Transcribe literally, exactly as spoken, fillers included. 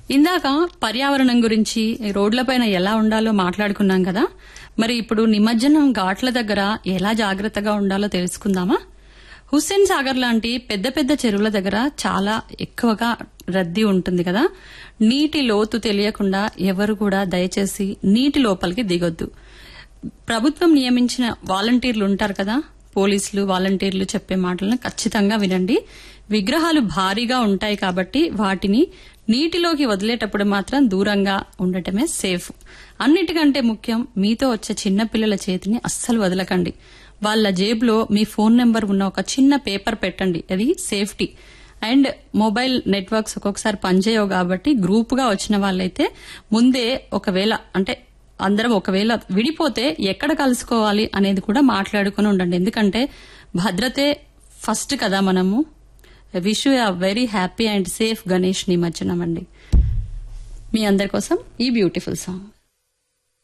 ఇందాక పర్యావరణం గురించి రోడ్లపైన ఎలా ఉండాలో మాట్లాడుకున్నాం కదా. మరి ఇప్పుడు నిమజ్జనం ఘాట్ల దగ్గర ఎలా జాగ్రత్తగా ఉండాలో తెలుసుకుందామా? హుస్సేన్ సాగర్ లాంటి పెద్ద పెద్ద చెరువుల దగ్గర చాలా ఎక్కువగా రద్దీ ఉంటుంది కదా. నీటి లోతు తెలియకుండా ఎవరు కూడా దయచేసి నీటి లోపలికి దిగొద్దు. ప్రభుత్వం నియమించిన వాలంటీర్లు ఉంటారు కదా, పోలీసులు వాలంటీర్లు చెప్పే మాటలను ఖచ్చితంగా వినండి. విగ్రహాలు భారీగా ఉంటాయి కాబట్టి వాటిని నీటిలోకి వదిలేటప్పుడు మాత్రం దూరంగా ఉండటమే సేఫ్. అన్నిటికంటే ముఖ్యం, మీతో వచ్చే చిన్న పిల్లల చేతిని అస్సలు వదలకండి. వాళ్ళ జేబులో మీ ఫోన్ నెంబర్ ఉన్న ఒక చిన్న పేపర్ పెట్టండి, అది సేఫ్టీ. అండ్ మొబైల్ నెట్వర్క్స్ ఒక్కొక్కసారి పనిచేయవు కాబట్టి గ్రూప్ గా వచ్చిన వాళ్ళైతే ముందే ఒకవేళ అంటే అందరం ఒకవేళ విడిపోతే ఎక్కడ కలుసుకోవాలి అనేది కూడా మాట్లాడుకుని ఉండండి. ఎందుకంటే భద్రతే ఫస్ట్ కదా. మనము wish you a very happy and safe Ganesh నిమజ్జనం అండి. మీ అందరి కోసం ఈ బ్యూటిఫుల్ సాంగ్.